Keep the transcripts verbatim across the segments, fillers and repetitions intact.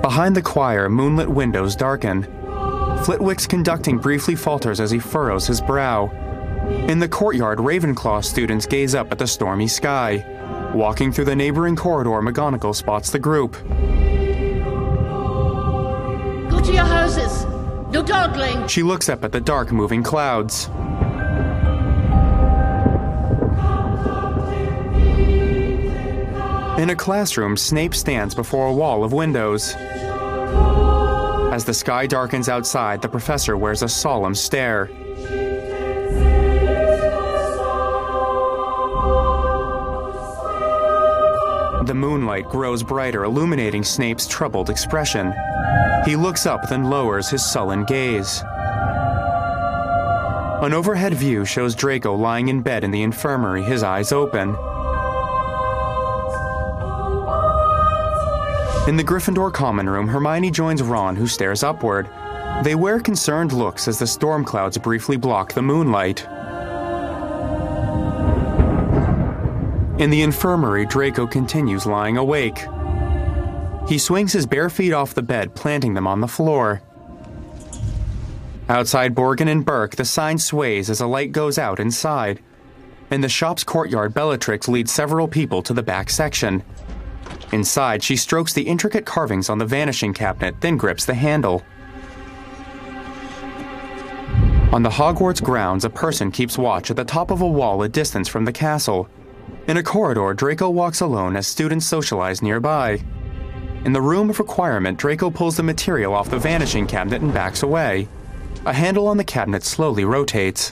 Behind the choir, moonlit windows darken. Flitwick's conducting briefly falters as he furrows his brow. In the courtyard, Ravenclaw students gaze up at the stormy sky. Walking through the neighboring corridor, McGonagall spots the group. Go to your houses! No dawdling! She looks up at the dark, moving clouds. In a classroom, Snape stands before a wall of windows. As the sky darkens outside, the professor wears a solemn stare. The moonlight grows brighter, illuminating Snape's troubled expression. He looks up, then lowers his sullen gaze. An overhead view shows Draco lying in bed in the infirmary, his eyes open. In the Gryffindor common room, Hermione joins Ron, who stares upward. They wear concerned looks as the storm clouds briefly block the moonlight. In the infirmary, Draco continues lying awake. He swings his bare feet off the bed, planting them on the floor. Outside Borgin and Burke, the sign sways as a light goes out inside. In the shop's courtyard, Bellatrix leads several people to the back section. Inside, she strokes the intricate carvings on the vanishing cabinet, then grips the handle. On the Hogwarts grounds, a person keeps watch at the top of a wall a distance from the castle. In a corridor, Draco walks alone as students socialize nearby. In the room of requirement, Draco pulls the material off the vanishing cabinet and backs away. A handle on the cabinet slowly rotates.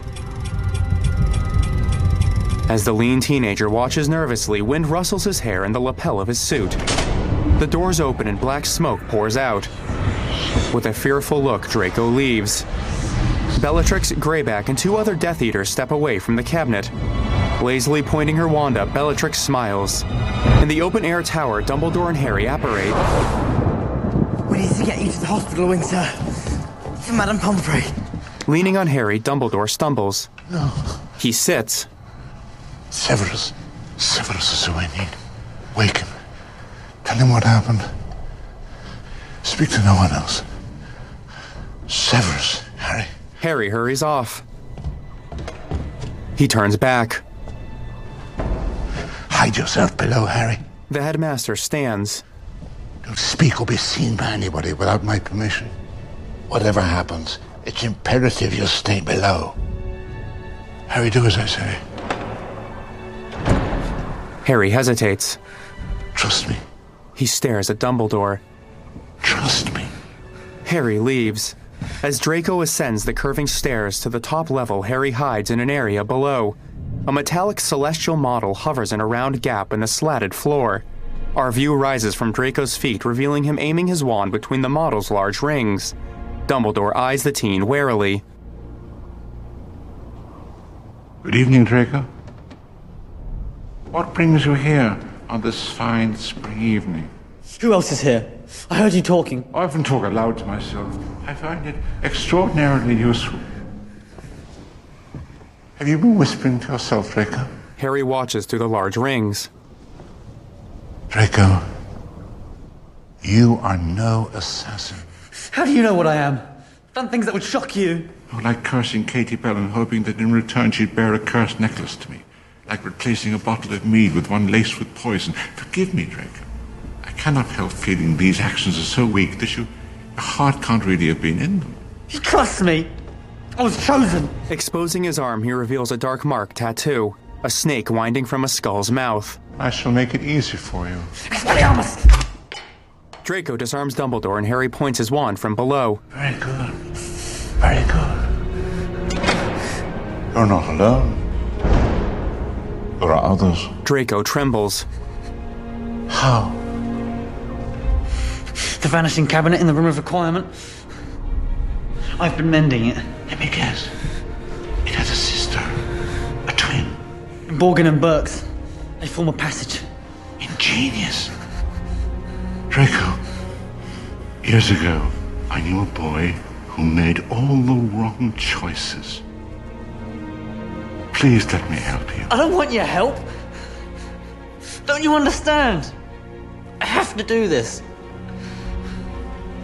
As the lean teenager watches nervously, wind rustles his hair and the lapel of his suit. The doors open and black smoke pours out. With a fearful look, Draco leaves. Bellatrix, Greyback, and two other Death Eaters step away from the cabinet. Lazily pointing her wand up, Bellatrix smiles. In the open-air tower, Dumbledore and Harry apparate. We need to get you to the hospital wing, sir. For Madame Pomfrey. Leaning on Harry, Dumbledore stumbles. No. He sits. Severus. Severus is who I need. Wake him. Tell him what happened. Speak to no one else. Severus, Harry. Harry hurries off. He turns back. Hide yourself below, Harry. The headmaster stands. Don't speak or be seen by anybody without my permission. Whatever happens, it's imperative you stay below. Harry, do as I say. Harry hesitates. Trust me. He stares at Dumbledore. Trust me. Harry leaves. As Draco ascends the curving stairs to the top level, Harry hides in an area below. A metallic celestial model hovers in a round gap in the slatted floor. Our view rises from Draco's feet, revealing him aiming his wand between the model's large rings. Dumbledore eyes the teen warily. Good evening, Draco. What brings you here on this fine spring evening? Who else is here? I heard you talking. I often talk aloud to myself. I find it extraordinarily useful. Have you been whispering to yourself, Draco? Harry watches through the large rings. Draco, you are no assassin. How do you know what I am? I've done things that would shock you. Oh, like cursing Katie Bell and hoping that in return she'd bear a cursed necklace to me. Like replacing a bottle of mead with one laced with poison. Forgive me, Draco. I cannot help feeling these actions are so weak that you, your heart can't really have been in them. You trust me. I was chosen. Exposing his arm, he reveals a dark mark tattoo. A snake winding from a skull's mouth. I shall make it easy for you. Expelliarmus! Draco disarms Dumbledore and Harry points his wand from below. Very good. Very good. You're not alone. There are others. Draco trembles. How? The vanishing cabinet in the room of requirement. I've been mending it. Let me guess. It has a sister. A twin. In Borgin and Burke's. They form a passage. Ingenious. Draco, years ago, I knew a boy who made all the wrong choices. Please let me help you. I don't want your help. Don't you understand? I have to do this.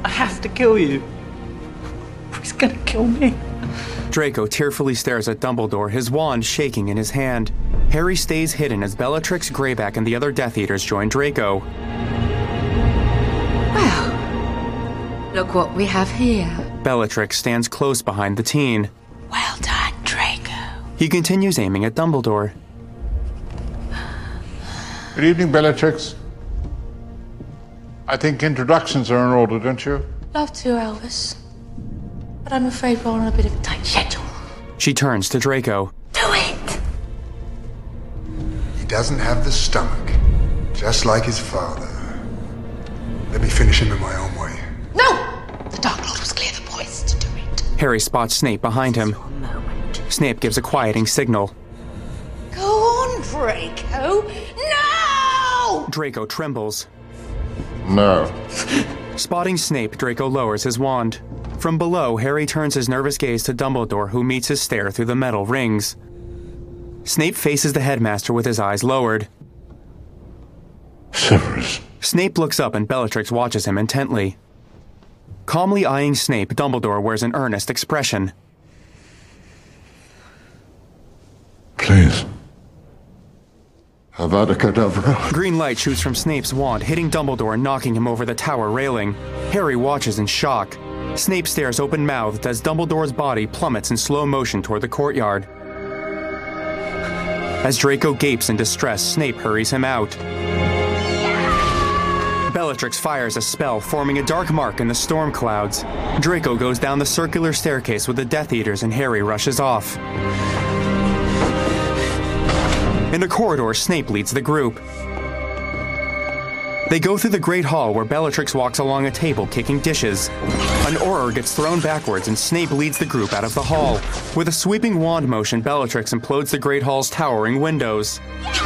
I have to kill you. Or he's gonna kill me. Draco tearfully stares at Dumbledore, his wand shaking in his hand. Harry stays hidden as Bellatrix, Greyback, and the other Death Eaters join Draco. Well, look what we have here. Bellatrix stands close behind the teen. Well done, Draco. He continues aiming at Dumbledore. Good evening, Bellatrix. I think introductions are in order, don't you? Love to, Elvis. But I'm afraid we're on a bit of a tight schedule. She turns to Draco. Do it! He doesn't have the stomach, just like his father. Let me finish him in my own way. No! The Dark Lord was clear the poised to do it. Harry spots Snape behind him. Snape gives a quieting signal. Go on, Draco! No! Draco trembles. No. Spotting Snape, Draco lowers his wand. From below, Harry turns his nervous gaze to Dumbledore, who meets his stare through the metal rings. Snape faces the headmaster with his eyes lowered. Severus. Snape looks up and Bellatrix watches him intently. Calmly eyeing Snape, Dumbledore wears an earnest expression. Please. Avada Kedavra. Green light shoots from Snape's wand, hitting Dumbledore and knocking him over the tower railing. Harry watches in shock. Snape stares open-mouthed as Dumbledore's body plummets in slow motion toward the courtyard. As Draco gapes in distress, Snape hurries him out. Bellatrix fires a spell, forming a dark mark in the storm clouds. Draco goes down the circular staircase with the Death Eaters and Harry rushes off. In the corridor, Snape leads the group. They go through the Great Hall where Bellatrix walks along a table kicking dishes. An Auror gets thrown backwards and Snape leads the group out of the hall. With a sweeping wand motion, Bellatrix implodes the Great Hall's towering windows.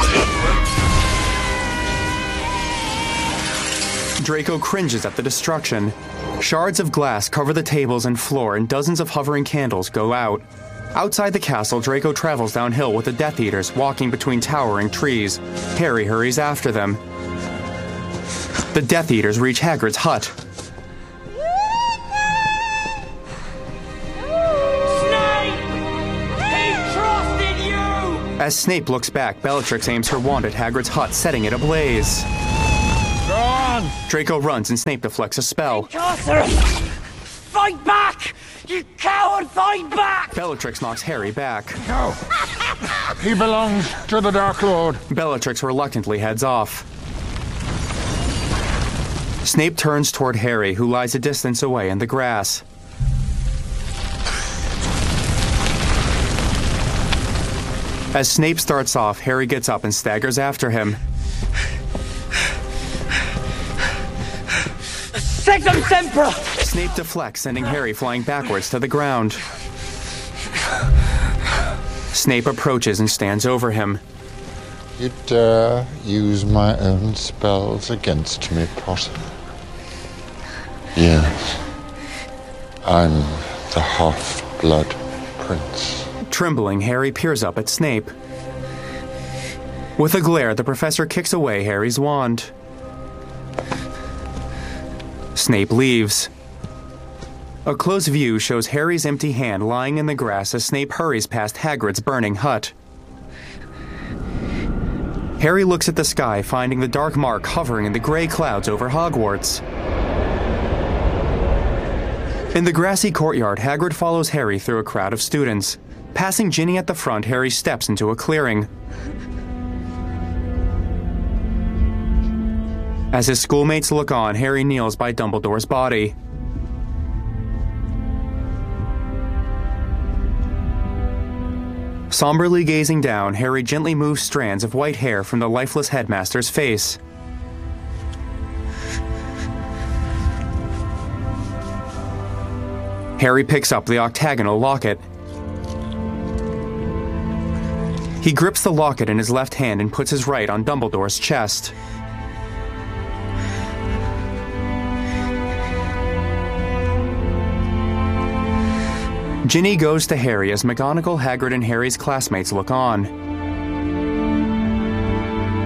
Draco cringes at the destruction. Shards of glass cover the tables and floor and dozens of hovering candles go out. Outside the castle, Draco travels downhill with the Death Eaters, walking between towering trees. Harry hurries after them. The Death Eaters reach Hagrid's hut. Snape! He trusted you! As Snape looks back, Bellatrix aims her wand at Hagrid's hut, setting it ablaze. Go on! Draco runs and Snape deflects a spell. Sorceress! Fight back! You coward, fight back! Bellatrix knocks Harry back. No. He belongs to the Dark Lord. Bellatrix reluctantly heads off. Snape turns toward Harry, who lies a distance away in the grass. As Snape starts off, Harry gets up and staggers after him. Sectum Sempra! Snape deflects, sending Harry flying backwards to the ground. Snape approaches and stands over him. You dare use my own spells against me, Potter? Yes. I'm the Half-Blood Prince. Trembling, Harry peers up at Snape. With a glare, the professor kicks away Harry's wand. Snape leaves. A close view shows Harry's empty hand lying in the grass as Snape hurries past Hagrid's burning hut. Harry looks at the sky, finding the dark mark hovering in the gray clouds over Hogwarts. In the grassy courtyard, Hagrid follows Harry through a crowd of students. Passing Ginny at the front, Harry steps into a clearing. As his schoolmates look on, Harry kneels by Dumbledore's body. Somberly gazing down, Harry gently moves strands of white hair from the lifeless headmaster's face. Harry picks up the octagonal locket. He grips the locket in his left hand and puts his right on Dumbledore's chest. Ginny goes to Harry as McGonagall, Hagrid, and Harry's classmates look on.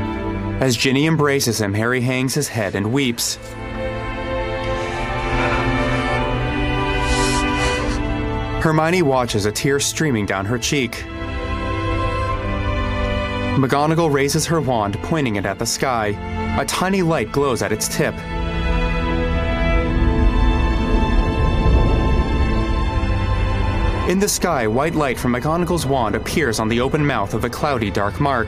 As Ginny embraces him, Harry hangs his head and weeps. Hermione watches, a tear streaming down her cheek. McGonagall raises her wand, pointing it at the sky. A tiny light glows at its tip. In the sky, white light from McGonagall's wand appears on the open mouth of the cloudy dark mark.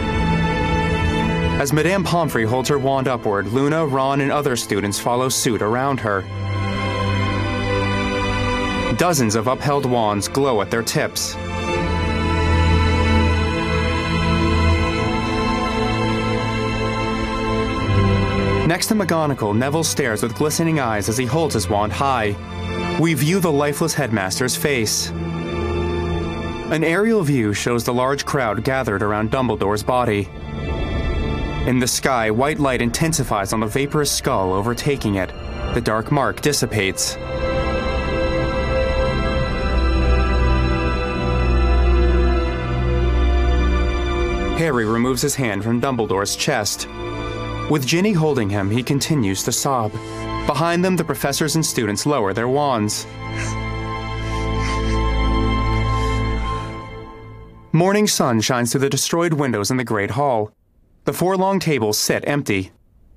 As Madame Pomfrey holds her wand upward, Luna, Ron, and other students follow suit around her. Dozens of upheld wands glow at their tips. Next to McGonagall, Neville stares with glistening eyes as he holds his wand high. We view the lifeless headmaster's face. An aerial view shows the large crowd gathered around Dumbledore's body. In the sky, white light intensifies on the vaporous skull, overtaking it. The dark mark dissipates. Harry removes his hand from Dumbledore's chest. With Ginny holding him, he continues to sob. Behind them, the professors and students lower their wands. Morning sun shines through the destroyed windows in the Great Hall. The four long tables sit empty.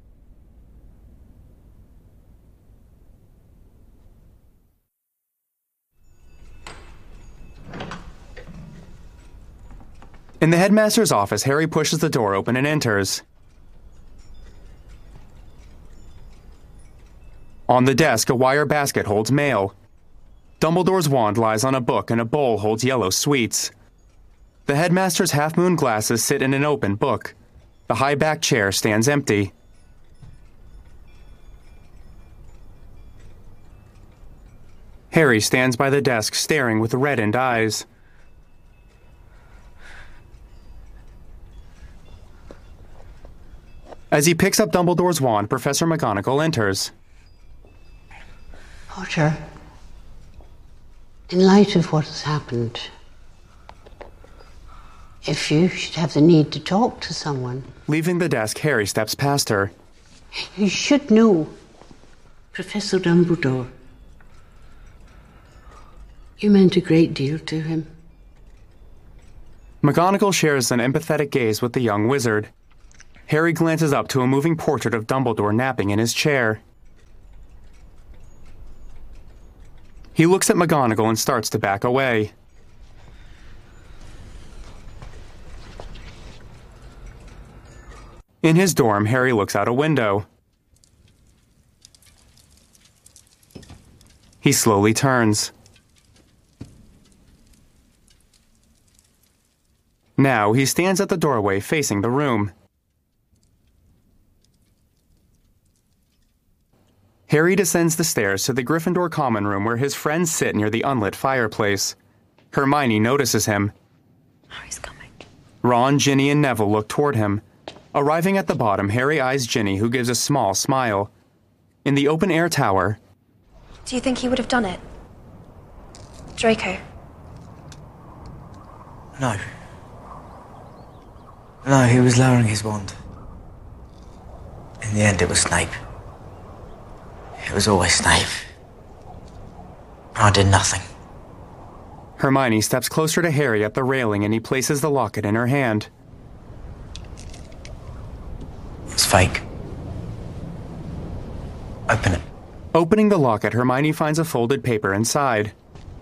In the headmaster's office, Harry pushes the door open and enters. On the desk, a wire basket holds mail. Dumbledore's wand lies on a book and a bowl holds yellow sweets. The headmaster's half-moon glasses sit in an open book. The high-backed chair stands empty. Harry stands by the desk, staring with reddened eyes. As he picks up Dumbledore's wand, Professor McGonagall enters. Potter, in light of what has happened, if you should have the need to talk to someone... Leaving the desk, Harry steps past her. You should know Professor Dumbledore. You meant a great deal to him. McGonagall shares an empathetic gaze with the young wizard. Harry glances up to a moving portrait of Dumbledore napping in his chair. He looks at McGonagall and starts to back away. In his dorm, Harry looks out a window. He slowly turns. Now, he stands at the doorway facing the room. Harry descends the stairs to the Gryffindor common room where his friends sit near the unlit fireplace. Hermione notices him. Harry's coming. Ron, Ginny, and Neville look toward him. Arriving at the bottom, Harry eyes Ginny, who gives a small smile. In the open-air tower... Do you think he would have done it? Draco? No. No, he was lowering his wand. In the end, it was Snape. It was always Snape. I did nothing. Hermione steps closer to Harry at the railing and he places the locket in her hand. It's fake. Open it. Opening the locket, Hermione finds a folded paper inside.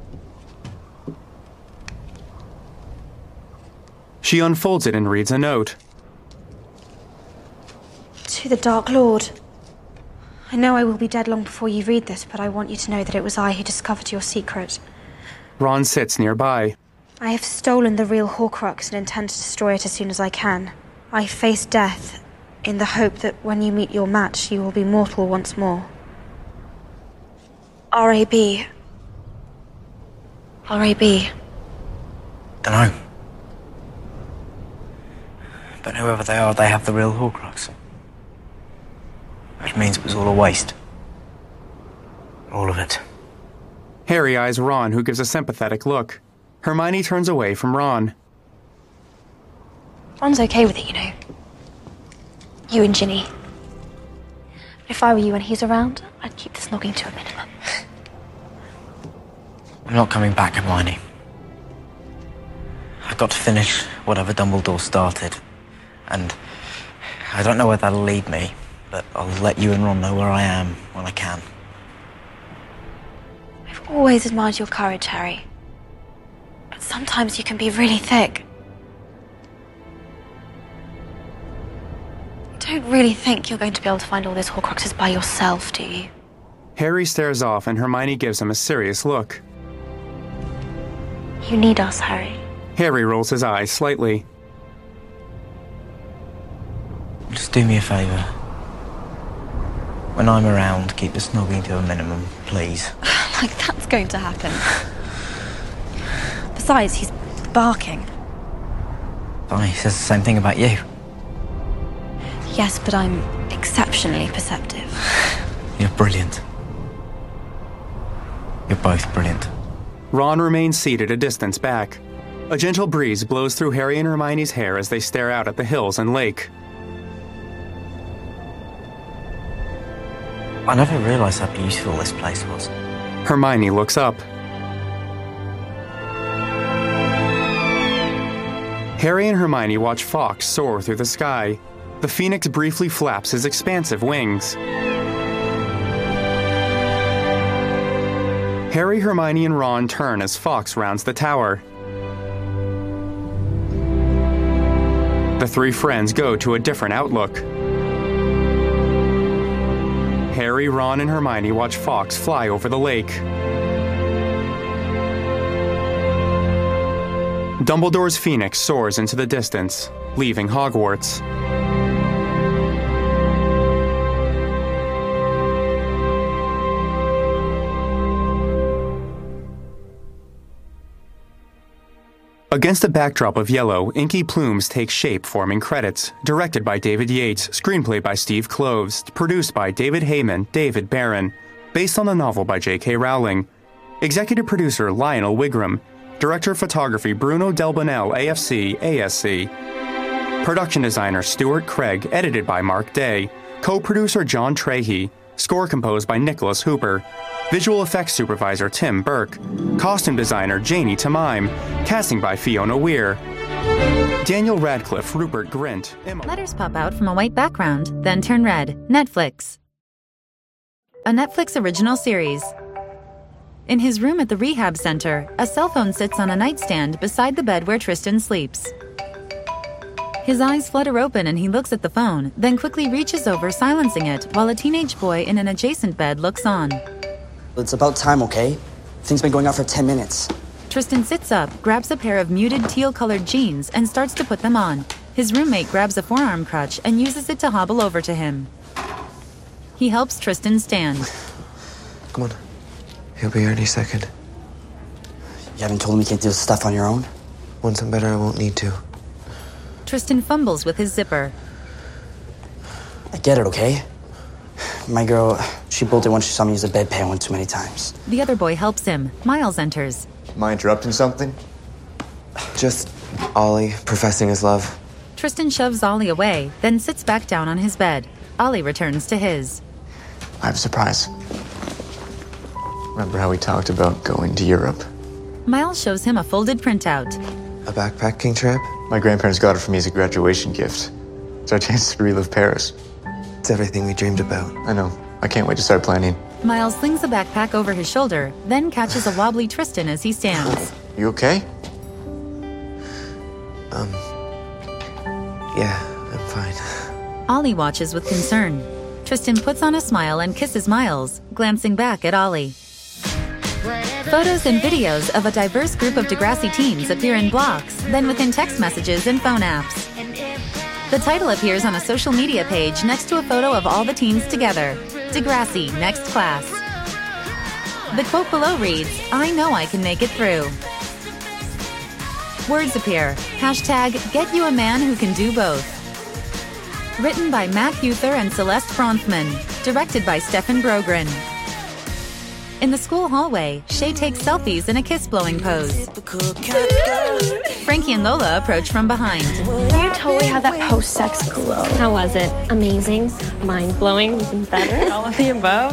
She unfolds it and reads a note. To the Dark Lord. I know I will be dead long before you read this, but I want you to know that it was I who discovered your secret. Ron sits nearby. I have stolen the real Horcrux and intend to destroy it as soon as I can. I face death in the hope that when you meet your match, you will be mortal once more. R A B. R A B. Dunno. But whoever they are, they have the real Horcrux. Which means it was all a waste. All of it. Harry eyes Ron, who gives a sympathetic look. Hermione turns away from Ron. Ron's okay with it, you know. You and Ginny. If I were you and he's around, I'd keep the snogging to a minimum. I'm not coming back, Hermione. I've got to finish whatever Dumbledore started. And I don't know where that'll lead me, but I'll let you and Ron know where I am when I can. I've always admired your courage, Harry. But sometimes you can be really thick. You don't really think you're going to be able to find all those Horcruxes by yourself, do you? Harry stares off and Hermione gives him a serious look. You need us, Harry. Harry rolls his eyes slightly. Just do me a favour. When I'm around, keep the snogging to a minimum, please. Like that's going to happen. Besides, he's barking. Oh, he says the same thing about you. Yes, but I'm exceptionally perceptive. You're brilliant. You're both brilliant. Ron remains seated a distance back. A gentle breeze blows through Harry and Hermione's hair as they stare out at the hills and lake. I never realised how beautiful this place was. Hermione looks up. Harry and Hermione watch Fawkes soar through the sky. The phoenix briefly flaps his expansive wings. Harry, Hermione, and Ron turn as Fawkes rounds the tower. The three friends go to a different outlook. Harry, Ron, and Hermione watch Fawkes fly over the lake. Dumbledore's phoenix soars into the distance, leaving Hogwarts. Against a backdrop of yellow, inky plumes take shape, forming credits. Directed by David Yates, screenplay by Steve Kloves, produced by David Heyman, David Barron, based on the novel by J K Rowling. Executive producer Lionel Wigram, director of photography Bruno Delbonnel, A F C, A S C. Production designer Stuart Craig, edited by Mark Day. Co-producer John Trahey. Score composed by Nicholas Hooper. Visual effects supervisor Tim Burke. Costume designer Janie Tamime. Casting by Fiona Weir. Daniel Radcliffe, Rupert Grint. Emma. Letters pop out from a white background, then turn red. Netflix. A Netflix original series. In his room at the rehab center, a cell phone sits on a nightstand beside the bed where Tristan sleeps. His eyes flutter open and he looks at the phone, then quickly reaches over, silencing it, while a teenage boy in an adjacent bed looks on. It's about time, okay? Thing's been going on for ten minutes. Tristan sits up, grabs a pair of muted teal-colored jeans, and starts to put them on. His roommate grabs a forearm crutch and uses it to hobble over to him. He helps Tristan stand. Come on. He'll be here any second. You haven't told him you can't do this stuff on your own? Once I'm better, I won't need to. Tristan fumbles with his zipper. I get it, okay? My girl, she bolted when she saw me use a bedpan one too many times. The other boy helps him. Miles enters. Am I interrupting something? Just Ollie professing his love. Tristan shoves Ollie away, then sits back down on his bed. Ollie returns to his. I have a surprise. Remember how we talked about going to Europe? Miles shows him a folded printout. A backpacking trip? My grandparents got it for me as a graduation gift. It's our chance to relive Paris. It's everything we dreamed about. I know. I can't wait to start planning. Miles slings the backpack over his shoulder, then catches a wobbly Tristan as he stands. You okay? Um... Yeah, I'm fine. Ollie watches with concern. Tristan puts on a smile and kisses Miles, glancing back at Ollie. Photos and videos of a diverse group of Degrassi teens appear in blocks, then within text messages and phone apps. The title appears on a social media page next to a photo of all the teens together. Degrassi, next class. The quote below reads, "I know I can make it through." Words appear. Hashtag, get you a man who can do both. Written by Matt Huther and Celeste Bronfman. Directed by Stefan Brogren. In the school hallway, Shay takes selfies in a kiss-blowing pose. Frankie and Lola approach from behind. You totally had that post-sex glow. How was it? Amazing? Mind-blowing? Even better? All of the above?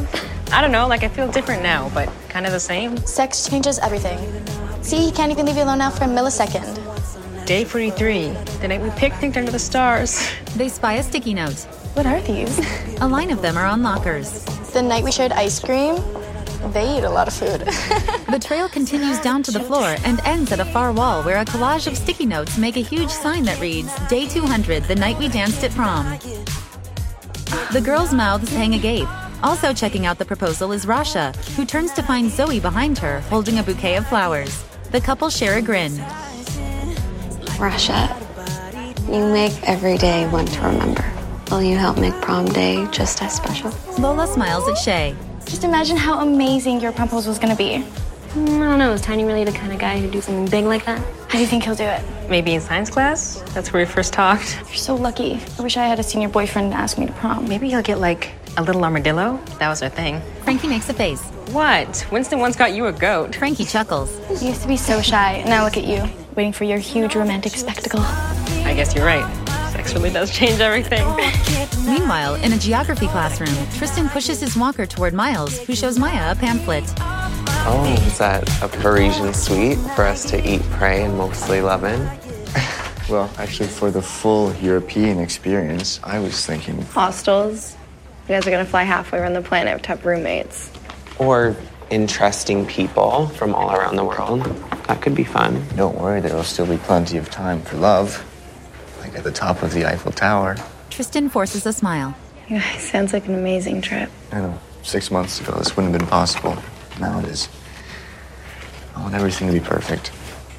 I don't know, like I feel different now, but kind of the same. Sex changes everything. See, he can't even leave you alone now for a millisecond. Day forty-three, the night we picnicked under the stars. They spy a sticky note. What are these? A line of them are on lockers. The night we shared ice cream, they eat a lot of food. The trail continues down to the floor and ends at a far wall where a collage of sticky notes make a huge sign that reads, Day two hundred, the night we danced at prom. The girls' mouths hang agape. Also checking out the proposal is Rasha, who turns to find Zoe behind her, holding a bouquet of flowers. The couple share a grin. Rasha, you make every day one to remember. Will you help make prom day just as special? Lola smiles at Shay. Just imagine how amazing your proposal is going to be. Mm, I don't know, is Tiny really the kind of guy who'd do something big like that? How do you think he'll do it? Maybe in science class? That's where we first talked. You're so lucky. I wish I had a senior boyfriend to ask me to prom. Maybe he'll get like a little armadillo? That was our thing. Frankie makes a face. What? Winston once got you a goat. Frankie chuckles. You used to be so shy. Now look at you, waiting for your huge romantic spectacle. I guess you're right. Sex really does change everything. Meanwhile, in a geography classroom, Tristan pushes his walker toward Miles, who shows Maya a pamphlet. Oh, is that a Parisian suite for us to eat, pray, and mostly love in? Well, actually, for the full European experience, I was thinking... Hostels. You guys are gonna fly halfway around the planet to have roommates. Or interesting people from all around the world. That could be fun. Don't worry, there will still be plenty of time for love. Like at the top of the Eiffel Tower. Tristan forces a smile. You guys, sounds like an amazing trip. I know. Six months ago, this wouldn't have been possible. Now it is. I want everything to be perfect.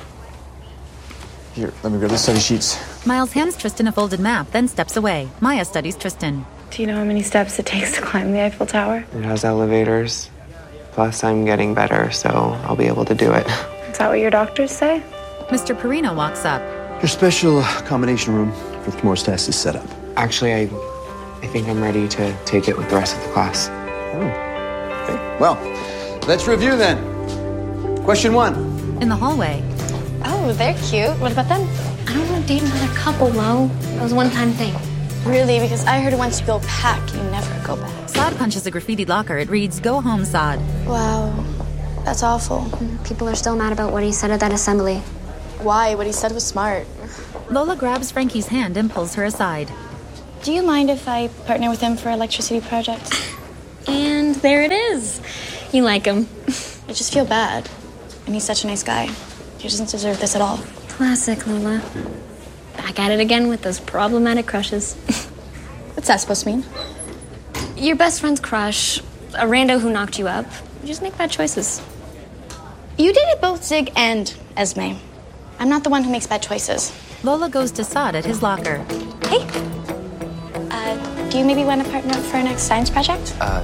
Here, let me grab the study sheets. Miles hands Tristan a folded map, then steps away. Maya studies Tristan. Do you know how many steps it takes to climb the Eiffel Tower? It has elevators. Plus, I'm getting better, so I'll be able to do it. Is that what your doctors say? Mister Perino walks up. Your special combination room for the Kimura's test is set up. Actually, I, I think I'm ready to take it with the rest of the class. Oh. Okay. Well, let's review then. Question one. In the hallway. Oh, they're cute. What about them? I don't want to date another couple, Lo. That was a one-time thing. Really? Because I heard once you go pack, you never go back. Saad punches a graffitied locker. It reads, Go home, Saad. Wow. That's awful. People are still mad about what he said at that assembly. Why? What he said was smart. Lola grabs Frankie's hand and pulls her aside. Do you mind if I partner with him for electricity project? And there it is. You like him. I just feel bad. And he's such a nice guy. He doesn't deserve this at all. Classic, Lola. Back at it again with those problematic crushes. What's that supposed to mean? Your best friend's crush, a rando who knocked you up. You just make bad choices. You dated both Zig and Esme. I'm not the one who makes bad choices. Lola goes to Saad at his locker. Hey. Uh, do you maybe want to partner up for our next science project? Uh,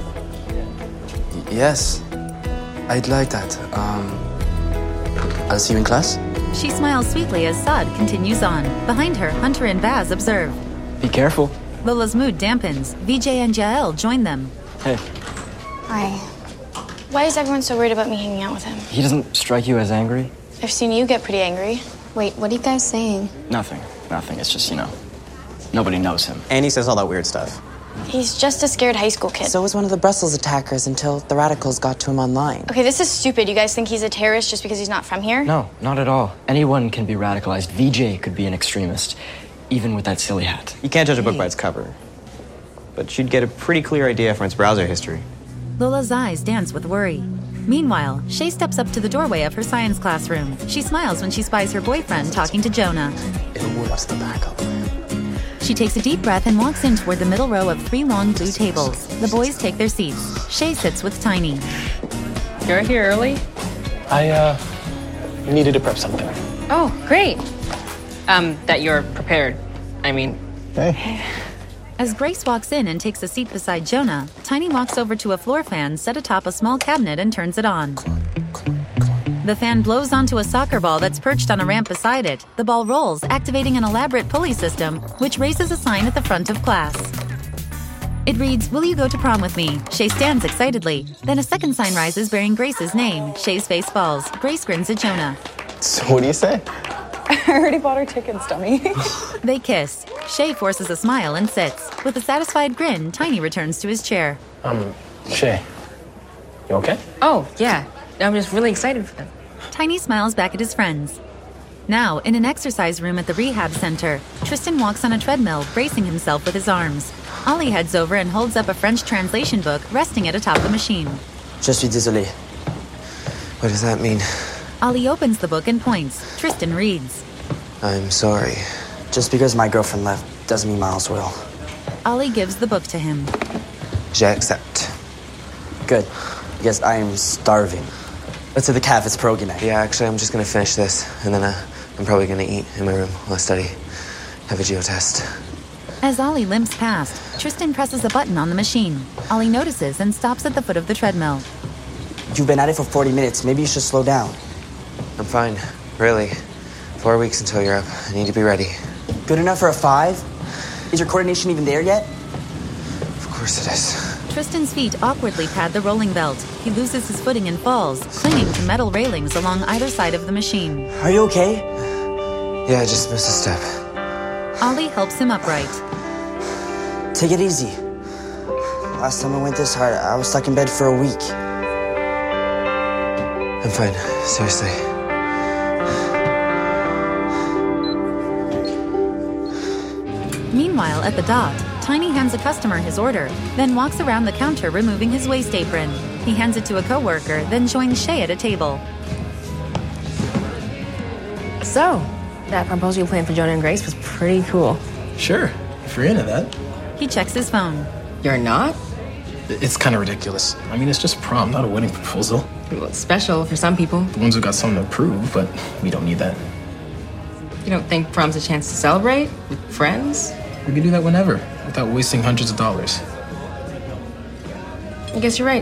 y- yes. I'd like that. Um, I'll see you in class. She smiles sweetly as Saad continues on. Behind her, Hunter and Baz observe. Be careful. Lola's mood dampens. Vijay and Jael join them. Hey. Hi. Why is everyone so worried about me hanging out with him? He doesn't strike you as angry? I've seen you get pretty angry. Wait, what are you guys saying? Nothing. Nothing. It's just, you know, nobody knows him. And he says all that weird stuff. He's just a scared high school kid. So was one of the Brussels attackers until the radicals got to him online. Okay, this is stupid. You guys think he's a terrorist just because he's not from here? No, not at all. Anyone can be radicalized. V J could be an extremist, even with that silly hat. You can't judge a book by its cover. But you'd get a pretty clear idea from its browser history. Lola's eyes dance with worry. Meanwhile, Shay steps up to the doorway of her science classroom. She smiles when she spies her boyfriend talking to Jonah. What's the backup plan? She takes a deep breath and walks in toward the middle row of three long blue tables. The boys take their seats. Shay sits with Tiny. You're here early? I, uh, needed to prep something. Oh, great. Um, that you're prepared. I mean... Hey. As Grace walks in and takes a seat beside Jonah, Tiny walks over to a floor fan set atop a small cabinet and turns it on. The fan blows onto a soccer ball that's perched on a ramp beside it. The ball rolls, activating an elaborate pulley system, which raises a sign at the front of class. It reads, Will you go to prom with me? Shay stands excitedly. Then a second sign rises bearing Grace's name. Shay's face falls. Grace grins at Jonah. So what do you say? I already bought her tickets, dummy. They kiss. Shay forces a smile and sits. With a satisfied grin, Tiny returns to his chair. Um, Shay, You okay? Oh, yeah. I'm just really excited for them. Tiny smiles back at his friends. Now, in an exercise room at the rehab center, Tristan walks on a treadmill, bracing himself with his arms. Ollie heads over and holds up a French translation book resting at atop the machine. Je suis désolé. What does that mean? Ollie opens the book and points. Tristan reads. I'm sorry. Just because my girlfriend left doesn't mean Miles will. Ollie gives the book to him. J'accepte. Good, because I am starving. Let's hit the cafe, it's pierogi night. Yeah, actually, I'm just gonna finish this, and then uh, I'm probably gonna eat in my room while I study. Have a geo test. As Ollie limps past, Tristan presses a button on the machine. Ollie notices and stops at the foot of the treadmill. You've been at it for forty minutes. Maybe you should slow down. I'm fine, really. Four weeks until you're up. I need to be ready. Good enough for a five? Is your coordination even there yet? Of course it is. Tristan's feet awkwardly pad the rolling belt. He loses his footing and falls, clinging to metal railings along either side of the machine. Are you okay? Yeah, I just missed a step. Ollie helps him upright. Take it easy. Last time I went this hard, I was stuck in bed for a week. I'm fine, seriously. Meanwhile, at the dot, Tiny hands a customer his order, then walks around the counter removing his waist apron. He hands it to a coworker, then joins Shay at a table. So, that proposal you planned for Jonah and Grace was pretty cool. Sure, if you're into that. He checks his phone. You're not? It's kind of ridiculous. I mean, it's just prom, not a wedding proposal. Well, it's special for some people. The ones who got something to prove, but we don't need that. You don't think prom's a chance to celebrate with friends? We can do that whenever, without wasting hundreds of dollars. I guess you're right.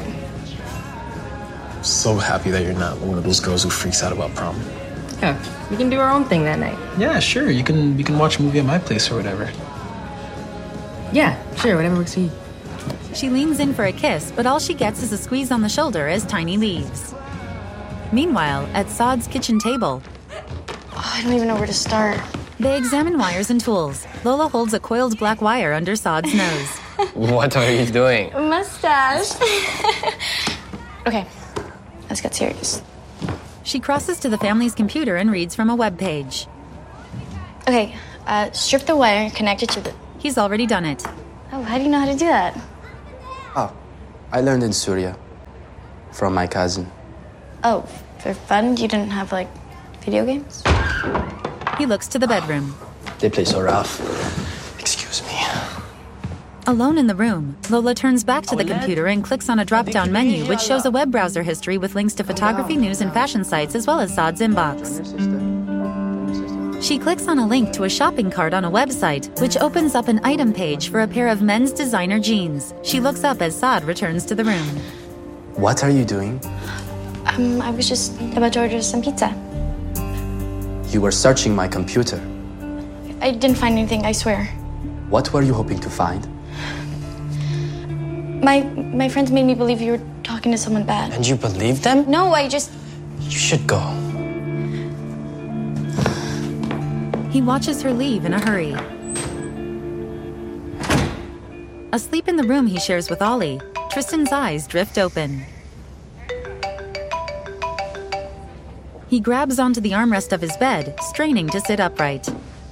So happy that you're not one of those girls who freaks out about prom. Yeah, we can do our own thing that night. Yeah, sure. You can you can watch a movie at my place or whatever. Yeah, sure, whatever works for you. She leans in for a kiss, but all she gets is a squeeze on the shoulder as Tiny leaves. Meanwhile, at Saad's kitchen table... Oh, I don't even know where to start. They examine wires and tools. Lola holds a coiled black wire under Saad's nose. What are you doing? Mustache. Okay, let's get serious. She crosses to the family's computer and reads from a web page. Okay, uh, strip the wire and connect it to the... He's already done it. Oh, how do you know how to do that? Oh, I learned in Syria from my cousin. Oh, for fun? You didn't have, like, video games? He looks to the bedroom. They play so rough. Excuse me. Alone in the room, Lola turns back to the computer and clicks on a drop-down menu which shows a web browser history with links to photography, news, and fashion sites as well as Saad's inbox. She clicks on a link to a shopping cart on a website, which opens up an item page for a pair of men's designer jeans. She looks up as Saad returns to the room. What are you doing? Um, I was just about to order some pizza. You were searching my computer. I didn't find anything, I swear. What were you hoping to find? My my friends made me believe you were talking to someone bad. And you believed them? No, I just... You should go. He watches her leave in a hurry. Asleep in the room he shares with Ollie, Tristan's eyes drift open. He grabs onto the armrest of his bed, straining to sit upright.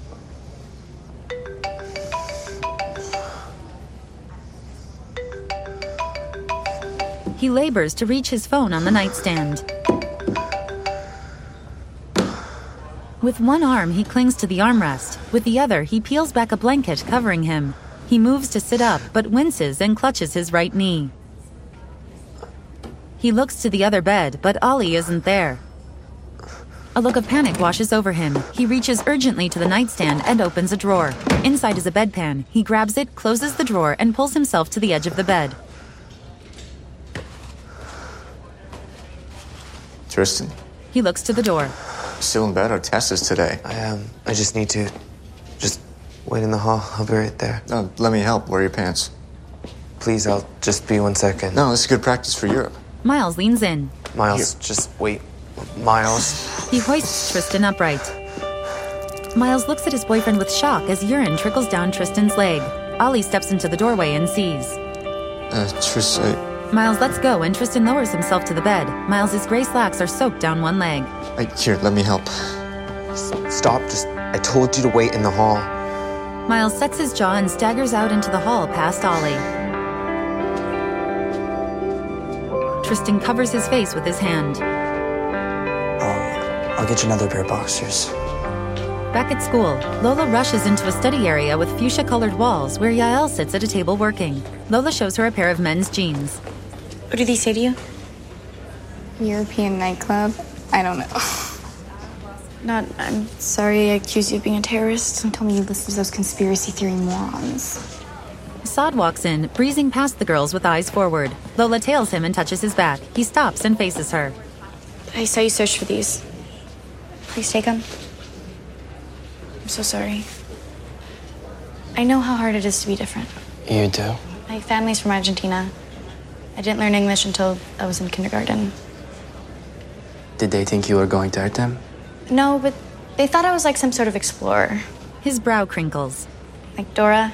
He labors to reach his phone on the nightstand. With one arm, he clings to the armrest. With the other, he peels back a blanket covering him. He moves to sit up, but winces and clutches his right knee. He looks to the other bed, but Ollie isn't there. A look of panic washes over him. He reaches urgently to the nightstand and opens a drawer. Inside is a bedpan. He grabs it, closes the drawer, and pulls himself to the edge of the bed. Tristan? He looks to the door. Still in bed? Our test is today. I, um, I just need to... Just wait in the hall. I'll be right there. No, let me help. Wear your pants. Please, I'll just be one second. No, this is good practice for Europe. Miles leans in. Miles, Here. just wait. Miles. He hoists Tristan upright. Miles looks at his boyfriend with shock as urine trickles down Tristan's leg. Ollie steps into the doorway and sees. Uh, Tris, I, Miles lets go and Tristan lowers himself to the bed. Miles's gray slacks are soaked down one leg. I, here, let me help. S- Stop, just, I told you to wait in the hall. Miles sets his jaw and staggers out into the hall past Ollie. Tristan covers his face with his hand. Oh, I'll get you another pair of boxers. Back at school, Lola rushes into a study area with fuchsia-colored walls where Yael sits at a table working. Lola shows her a pair of men's jeans. What did he say to you? European nightclub? I don't know. Not, I'm sorry I accused you of being a terrorist. Don't tell me you listen to those conspiracy theory morons. Saad walks in, breezing past the girls with eyes forward. Lola tails him and touches his back. He stops and faces her. I saw you search for these. Please take them. I'm so sorry. I know how hard it is to be different. You do? My family's from Argentina. I didn't learn English until I was in kindergarten. Did they think you were going to hurt them? No, but they thought I was like some sort of explorer. His brow crinkles. Like Dora.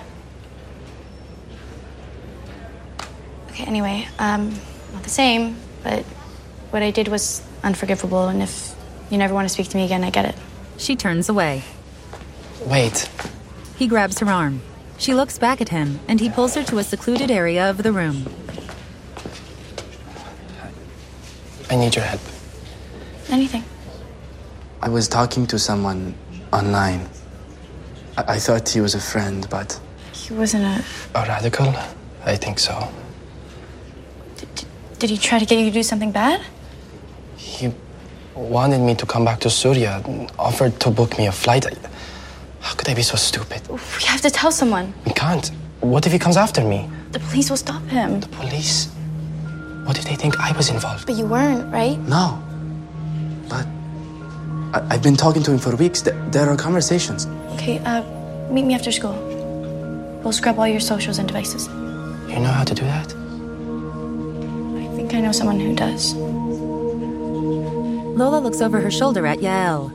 Okay, anyway, um, not the same, but what I did was unforgivable, and if you never want to speak to me again, I get it. She turns away. Wait. He grabs her arm. She looks back at him, and he pulls her to a secluded area of the room. I need your help. Anything. I was talking to someone online. I, I thought he was a friend, but... He wasn't a... A radical? I think so. Did he try to get you to do something bad? He wanted me to come back to Syria, offered to book me a flight. How could I be so stupid? We have to tell someone. We can't. What if he comes after me? The police will stop him. The police? What if they think I was involved? But you weren't, right? No. But I- I've been talking to him for weeks. Th- there are conversations. Okay, uh, meet me after school. We'll scrub all your socials and devices. You know how to do that? I think I know someone who does. Lola looks over her shoulder at Yael.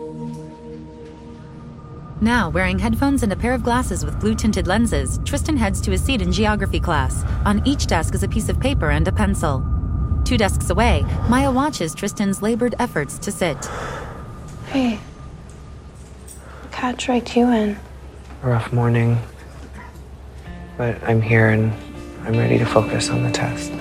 Now, wearing headphones and a pair of glasses with blue-tinted lenses, Tristan heads to his seat in geography class. On each desk is a piece of paper and a pencil. Two desks away, Maya watches Tristan's labored efforts to sit. Hey. The cat dragged you in. A rough morning. But I'm here and I'm ready to focus on the test.